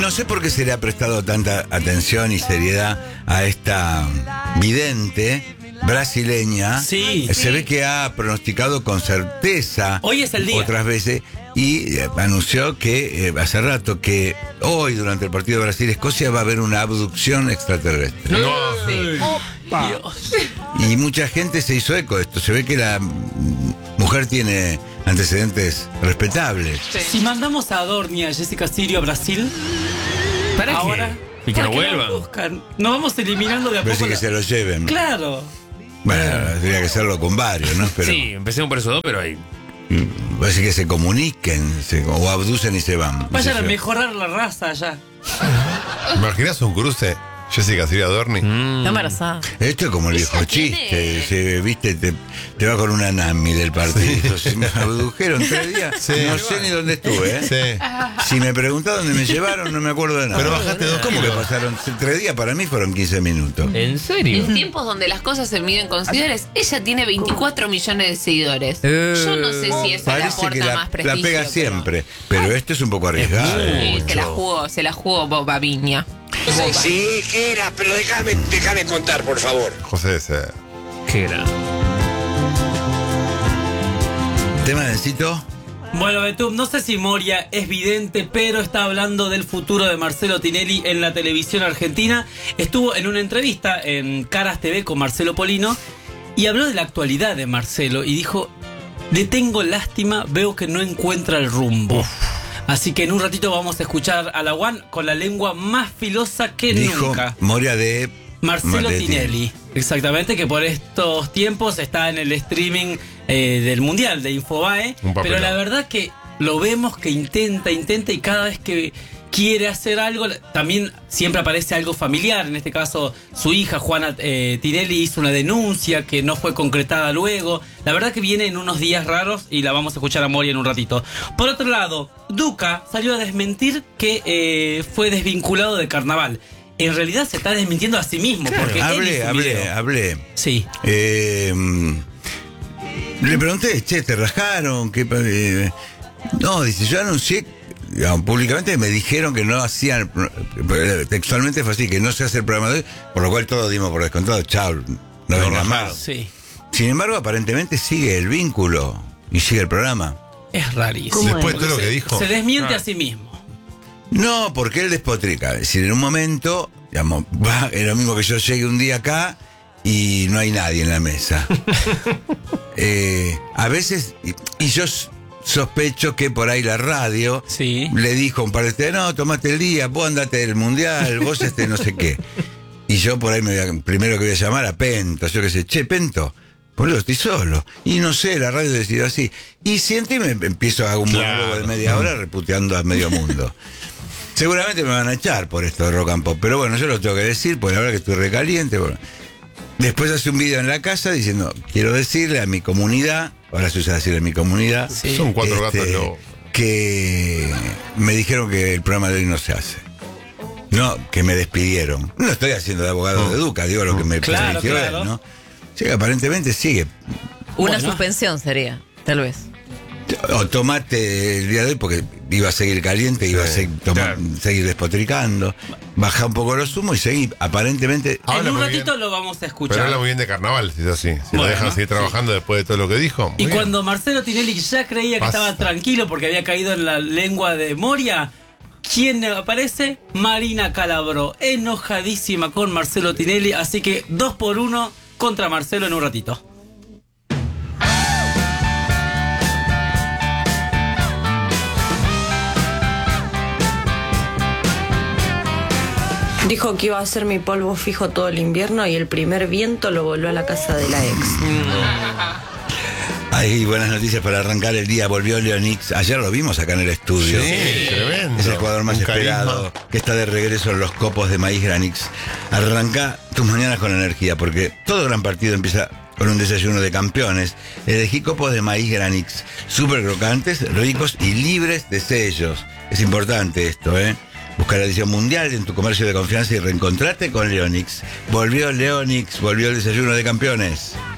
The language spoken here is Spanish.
No sé por qué se le ha prestado tanta atención y seriedad a esta vidente brasileña. Sí. Se ve que ha pronosticado con certeza Hoy es el día. otras veces y anunció que hace rato que hoy durante el partido de Brasil-Escocia va a haber una abducción extraterrestre. No. Dios. Y mucha gente se hizo eco de esto. Se ve que la mujer tiene antecedentes respetables. Si mandamos a Adorni y a Jessica Sirio a Brasil, ¿Para ahora. qué? Y que no ¿para qué vuelvan. buscan? Nos vamos eliminando de a Parece poco. que se lo lleven. Claro. Bueno, tendría que hacerlo con varios, ¿no? Pero Sí, empecemos por esos dos, pero ahí. parece que se comuniquen o abducen y se van. Vayan No a sé yo. mejorar la raza allá. ¿Imaginas un cruce? Jessica Siria Adorni. Está embarazada. Esto es como el viejo Ella chiste. tiene- Viste, te va con una Nami del partido. Si me abdujeron 3 días, Sí. no sé ni dónde estuve, ¿eh? Sí. Si me preguntás dónde me llevaron, no me acuerdo de nada. Pero bajaste 2 ¿Cómo que kilos. pasaron 3 días? Para mí fueron 15 minutos. ¿En serio? En tiempos donde las cosas se miden con seguidores, ella tiene 24 millones de seguidores. Yo no sé si eso le Parece aporta que más la prestigio. pega siempre, pero esto es un poco arriesgado. Sí, se la jugó Boba Viña. Sí, era, pero déjame contar, por favor. José ese. ¿Qué era? ¿Tema de Cito? Bueno, Betún, no sé si Moria es vidente, pero está hablando del futuro de Marcelo Tinelli en la televisión argentina. Estuvo en una entrevista en Caras TV con Marcelo Polino y habló de la actualidad de Marcelo y dijo: le tengo lástima, veo que no encuentra el rumbo. Así que en un ratito vamos a escuchar a la One con la lengua más filosa que Dijo nunca. Moria de Marcelo Martelli. Tinelli, exactamente, que por estos tiempos está en el streaming del Mundial de Infobae. Un papelón. Pero la verdad que lo vemos que intenta y cada vez que quiere hacer algo, también siempre aparece algo familiar. En este caso, su hija Juana Tinelli hizo una denuncia que no fue concretada luego. La verdad que viene en unos días raros y la vamos a escuchar a Moria en un ratito. Por otro lado, Duca salió a desmentir que fue desvinculado de Carnaval. En realidad se está desmintiendo a sí mismo. Porque él hizo un video. Hablé. Sí. Le pregunté, che, ¿te rajaron? No, dice, yo anuncié, digamos, públicamente me dijeron que no hacían, textualmente fue así, que no se hace el programa de hoy, por lo cual todos dimos por descontado, chao, no venga más. Sí. Sin embargo, aparentemente sigue el vínculo y sigue el programa. Es rarísimo. ¿Cómo Después de es? todo lo que dijo. Se desmiente a sí mismo. No, porque él despotrica. Es decir, en un momento, digamos, es lo mismo que yo llegue un día acá y no hay nadie en la mesa. A veces, y yo sospecho que por ahí la radio Sí. le dijo a un par de ustedes, no, tomate el día, vos andate del mundial, vos no sé qué. Y yo por ahí primero que voy a llamar a Pento, yo qué sé, che, Pento, boludo, estoy solo. Y no sé, la radio decidió así. Y siento y me empiezo a un monólogo de media hora reputeando a medio mundo. Seguramente me van a echar por esto de rock and pop, pero bueno, yo lo tengo que decir, porque ahora que estoy recaliente. Bueno. Después hace un video en la casa diciendo, quiero decirle a mi comunidad, ahora se usa decirle a mi comunidad, Sí. Son 4 gatos lobos. que me dijeron que el programa de hoy no se hace. No, que me despidieron. No estoy haciendo de abogado de Duca, digo lo que me Claro, permitió claro. él, ¿no? Sí, aparentemente sigue. Una Bueno. suspensión sería, tal vez. O tomate el día de hoy porque iba a seguir caliente, iba a seguir despotricando. Baja un poco los humos y seguir. Aparentemente. Habla en un muy ratito bien. lo vamos a escuchar. Pero habla muy bien de carnaval, si es así. Si lo Bueno, dejan seguir sí. trabajando después de todo lo que dijo. muy Y bien. cuando Marcelo Tinelli ya creía que Basta. estaba tranquilo porque había caído en la lengua de Moria, ¿quién aparece? Marina Calabró, enojadísima con Marcelo Tinelli, así que 2-1 contra Marcelo en un ratito. Dijo que iba a ser mi polvo fijo todo el invierno y el primer viento lo volvió a la casa de la ex. Hay buenas noticias para arrancar el día. Volvió Leonix. Ayer lo vimos acá en el estudio. Sí, tremendo. Es el jugador más Un esperado, carisma. que está de regreso en los copos de maíz Granix. Arranca tus mañanas con energía, porque todo gran partido empieza con un desayuno de campeones. Elegí copos de maíz Granix, súper crocantes, ricos y libres de sellos. Es importante esto, ¿eh? Busca la edición mundial en tu comercio de confianza y reencontrate con Leonix. Volvió Leonix, volvió el desayuno de campeones.